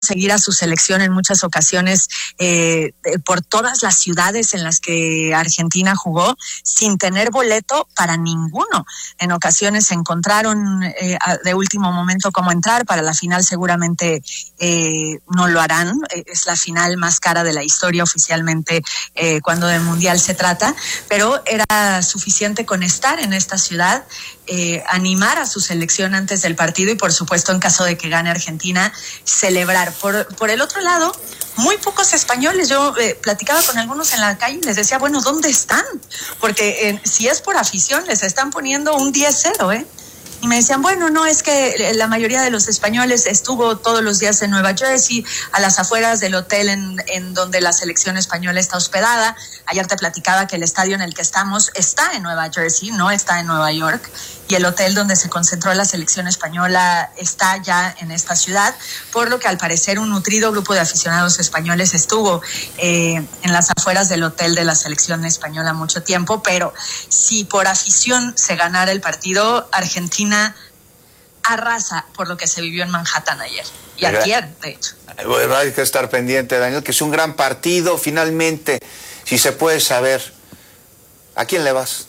seguir a su selección en muchas ocasiones por todas las ciudades en las que Argentina jugó sin tener boleto para ninguno. En ocasiones se encontraron de último momento cómo entrar, para la final seguramente no lo harán. Es la final más cara de la historia oficialmente cuando del Mundial se trata, pero era suficiente con estar en esta ciudad, animar a su selección antes del partido y por supuesto en caso de que gane Argentina, celebrar. Por el otro lado, muy pocos españoles, yo platicaba con algunos en la calle y les decía, bueno, ¿dónde están? Porque si es por afición, les están poniendo un 10-0, Y me decían, bueno, no, es que la mayoría de los españoles estuvo todos los días en Nueva Jersey, a las afueras del hotel en donde la selección española está hospedada. Ayer te platicaba que el estadio en el que estamos está en Nueva Jersey, no está en Nueva York, y el hotel donde se concentró la selección española está ya en esta ciudad, por lo que al parecer un nutrido grupo de aficionados españoles estuvo en las afueras del hotel de la selección española mucho tiempo, pero si por afición se ganara el partido, Argentina arrasa por lo que se vivió en Manhattan ayer y ayer, de hecho. Bueno, hay que estar pendiente, Daniel, que es un gran partido. Finalmente, si se puede saber, ¿a quién le vas?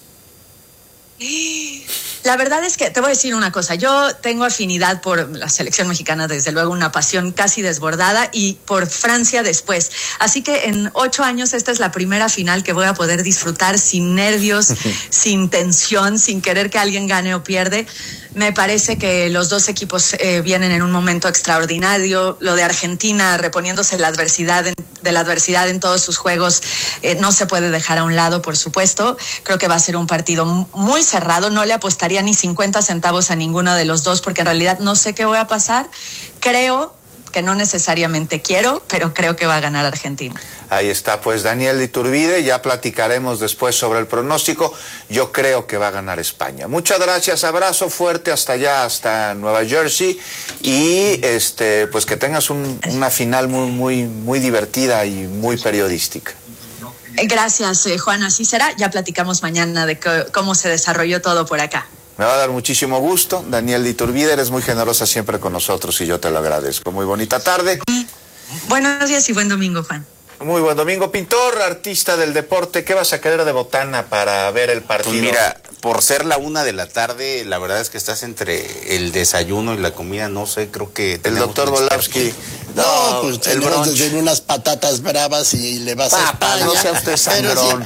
La verdad es que te voy a decir una cosa, yo tengo afinidad por la selección mexicana, desde luego una pasión casi desbordada, y por Francia después, así que en 8 años esta es la primera final que voy a poder disfrutar sin nervios, sin tensión, sin querer que alguien gane o pierde. Me parece que los dos equipos vienen en un momento extraordinario. Lo de Argentina reponiéndose de la adversidad en todos sus juegos no se puede dejar a un lado, por supuesto. Creo que va a ser un partido muy cerrado. No le apostaría ni 50 centavos a ninguno de los dos porque en realidad no sé qué voy a pasar. Creo que no necesariamente quiero, pero creo que va a ganar Argentina. Ahí está, pues Daniel de Iturbide, ya platicaremos después sobre el pronóstico. Yo creo que va a ganar España. Muchas gracias, abrazo fuerte hasta allá, hasta Nueva Jersey, y pues que tengas una final muy divertida y muy periodística. Gracias, Juan, así será. Ya platicamos mañana de cómo se desarrolló todo por acá. Me va a dar muchísimo gusto. Daniel de Iturbide, eres muy generosa siempre con nosotros y yo te lo agradezco. Muy bonita tarde. Buenos días y buen domingo, Juan. Muy buen domingo. Pintor, artista del deporte, ¿qué vas a querer de botana para ver el partido? Pues mira, por ser la 1 de la tarde, la verdad es que estás entre el desayuno y la comida, no sé, creo que... El doctor Volavsky. No, pues tenemos desde unas patatas bravas y le vas a España. No sea usted sangrón.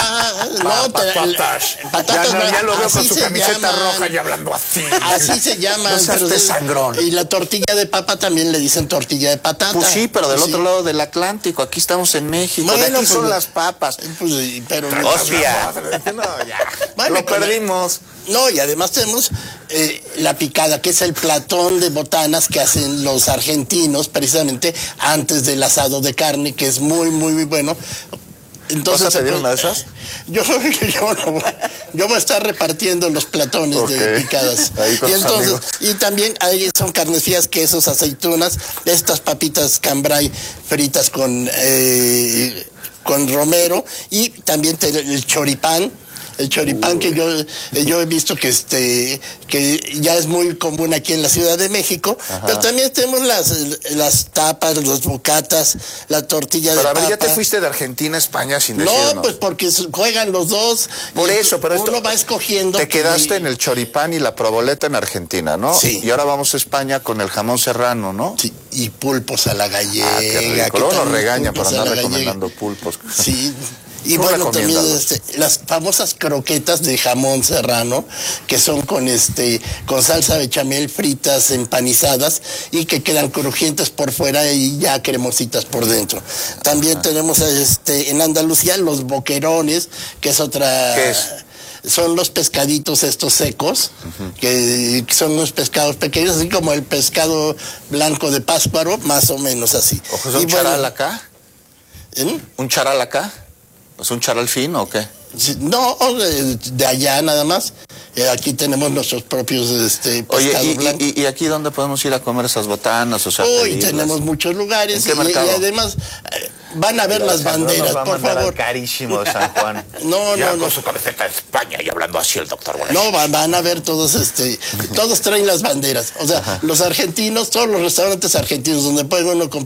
Patatas ya lo veo con su camiseta roja y hablando así. Así se llaman. No sea usted sangrón. Y la tortilla de papa también le dicen tortilla de patata. Pues sí, pero del otro lado del Atlántico, aquí estamos en México, bueno, de aquí pues, son las papas. Pues, pero hostia. No, ya. Bueno, lo perdimos. No, y además tenemos la picada, que es el platón de botanas que hacen los argentinos precisamente antes del asado de carne, que es muy bueno. Entonces, ¿vas a pedir una de esas? Yo voy a estar repartiendo los platones de picadas. Y entonces, y también ahí son carnes frías, quesos, aceitunas, estas papitas cambray fritas con romero, y también el choripán. El choripán que yo he visto que ya es muy común aquí en la Ciudad de México. Ajá. Pero también tenemos las tapas, los bocatas, la tortilla de papa. Pero a ver, ya te fuiste de Argentina a España sin decirnos. No, pues porque juegan los dos. Por eso, pero uno va escogiendo. Te quedaste en el choripán y la proboleta en Argentina, ¿no? Sí. Y ahora vamos a España con el jamón serrano, ¿no? Sí, y pulpos a la gallega. Qué rico. Luego nos regaña por andar recomendando pulpos. Sí. Y bueno, también las famosas croquetas de jamón serrano, que son con salsa bechamel, fritas, empanizadas, y que quedan crujientes por fuera y ya cremositas por dentro. También tenemos en Andalucía los boquerones, que es otra... ¿Qué es? Son los pescaditos estos secos, que son unos pescados pequeños, así como el pescado blanco de Pátzcuaro, más o menos así. ¿O es un charal acá? ¿Un charal acá? ¿Es un charal fino o qué? No, de allá nada más. Aquí tenemos nuestros propios pescados blancos. ¿Y aquí dónde podemos ir a comer esas botanas? O sea, tenemos muchos lugares. ¿En qué mercado? Y además, van a ver las banderas, no por favor. Carísimo de San Juan. No. Con su camiseta de España y hablando así el doctor Bonet. No, van a ver todos, todos traen las banderas. O sea, los argentinos, todos los restaurantes argentinos donde puede uno comprar